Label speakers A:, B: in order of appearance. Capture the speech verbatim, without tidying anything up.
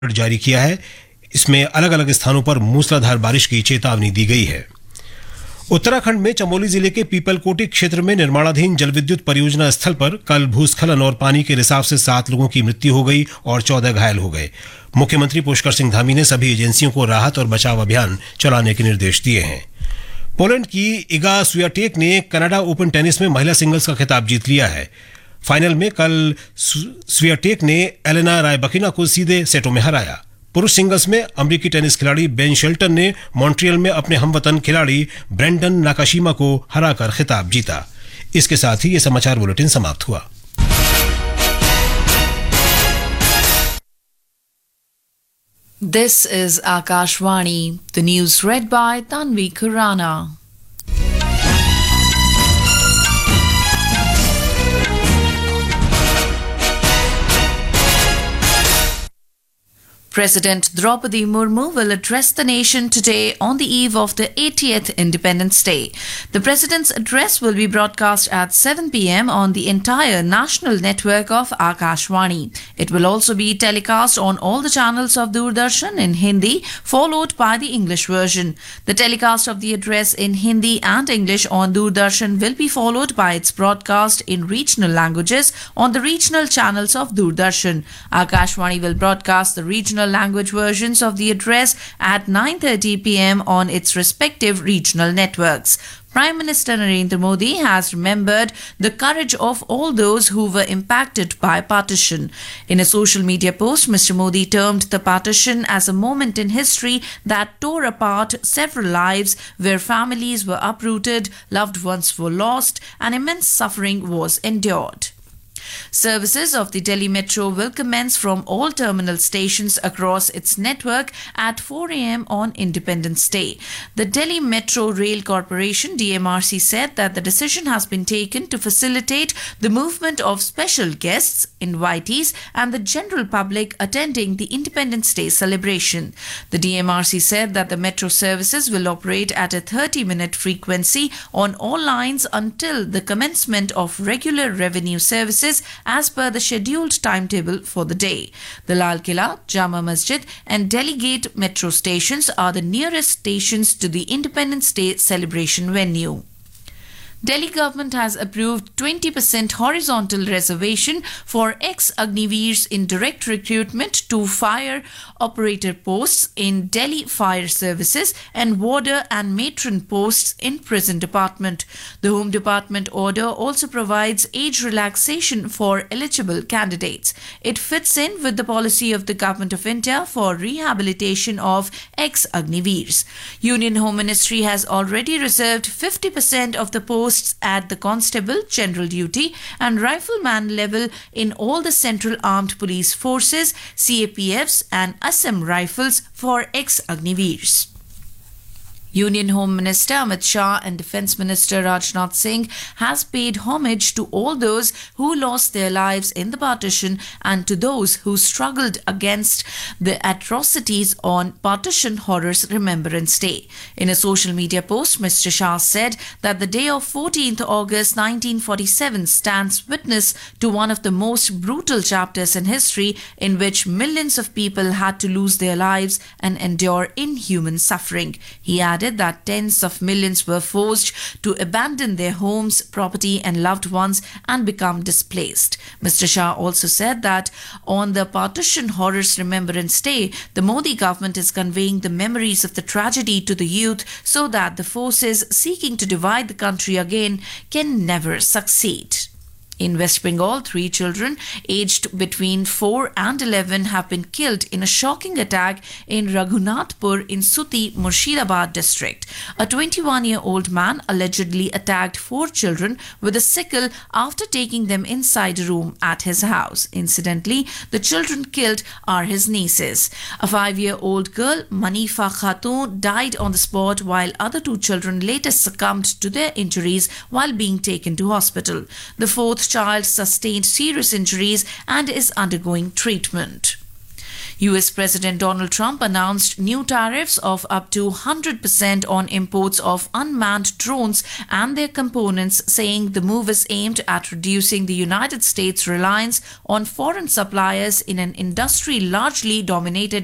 A: जारी किया है। इसमें अलग अलग स्थानों पर मूसलाधार बारिश की चेतावनी दी गई है। उत्तराखंड में चमोली जिले के पीपलकोटी क्षेत्र में निर्माणाधीन जलविद्युत परियोजना स्थल पर कल भूस्खलन और पानी के रिसाव से सात लोगों की मृत्यु हो गई और चौदह घायल हो गए। मुख्यमंत्री पुष्कर सिंह धामी ने सभी एजेंसियों को राहत और बचाव अभियान चलाने के निर्देश दिए हैं। पोलैंड की इगा स्वियाटेक ने कनाडा ओपन टेनिस में महिला सिंगल्स का खिताब जीत लिया है। फाइनल में कल स्वियाटेक ने एलेना रायबकिना को सीधे सेटों में हराया। पुरुष सिंगल्स में अमेरिकी टेनिस खिलाड़ी बेन शेल्टन ने मॉन्ट्रियल में अपने हमवतन खिलाड़ी ब्रेंडन नाकाशिमा को हराकर खिताब जीता। इसके साथ ही ये समाचार बुलेटिन समाप्त हुआ।
B: This is Akashvani. The news read by Tanvi Khurana. President Draupadi Murmu will address the nation today on the eve of the eightieth Independence Day. The President's address will be broadcast at seven p m on the entire national network of Akashvani. It will also be telecast on all the channels of Doordarshan in Hindi, followed by the English version. The telecast of the address in Hindi and English on Doordarshan will be followed by its broadcast in regional languages on the regional channels of Doordarshan. Akashvani will broadcast the regional language versions of the address at nine thirty p m on its respective regional networks. Prime Minister Narendra Modi has remembered the courage of all those who were impacted by partition. In a social media post, Mister Modi termed the partition as a moment in history that tore apart several lives, where families were uprooted, loved ones were lost, and immense suffering was endured. Services of the Delhi Metro will commence from all terminal stations across its network at four a m on Independence Day. The Delhi Metro Rail Corporation D M R C said that the decision has been taken to facilitate the movement of special guests, invitees and the general public attending the Independence Day celebration. The D M R C said that the metro services will operate at a thirty minute frequency on all lines until the commencement of regular revenue services as per the scheduled timetable for the day. The Lal Killa, Jama Masjid and Delhi Gate metro stations are the nearest stations to the Independence Day celebration venue. Delhi government has approved twenty percent horizontal reservation for ex-Agniveers in direct recruitment to fire operator posts in Delhi Fire Services and warder and matron posts in Prison Department. The Home Department order also provides age relaxation for eligible candidates. It fits in with the policy of the Government of India for rehabilitation of ex-Agniveers. Union Home Ministry has already reserved fifty percent of the posts at the constable, general duty and rifleman level in all the Central Armed Police Forces, C A P Fs and Assam Rifles for ex-Agniveers. Union Home Minister Amit Shah and Defence Minister Rajnath Singh has paid homage to all those who lost their lives in the partition and to those who struggled against the atrocities on Partition Horrors Remembrance Day. In a social media post, Mister Shah said that the day of fourteenth August nineteen forty-seven stands witness to one of the most brutal chapters in history in which millions of people had to lose their lives and endure inhuman suffering. He added that tens of millions were forced to abandon their homes, property and loved ones and become displaced. Mister Shah also said that on the Partition Horrors Remembrance Day, the Modi government is conveying the memories of the tragedy to the youth so that the forces seeking to divide the country again can never succeed. In West Bengal, three children aged between four and eleven have been killed in a shocking attack in Raghunathpur in Suti, Murshidabad district. A twenty-one-year-old man allegedly attacked four children with a sickle after taking them inside a room at his house. Incidentally, the children killed are his nieces. A five-year-old girl, Manifa Khatun, died on the spot while other two children later succumbed to their injuries while being taken to hospital. The fourth child sustained serious injuries and is undergoing treatment. U S President Donald Trump announced new tariffs of up to one hundred percent on imports of unmanned drones and their components, saying the move is aimed at reducing the United States' reliance on foreign suppliers in an industry largely dominated